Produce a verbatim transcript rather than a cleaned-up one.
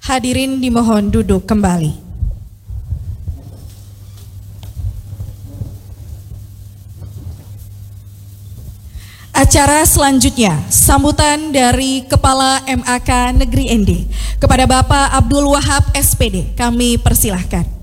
Hadirin dimohon duduk kembali. Acara selanjutnya, sambutan dari Kepala M A K Negeri N D kepada Bapak Abdul Wahab S P D. Kami persilahkan.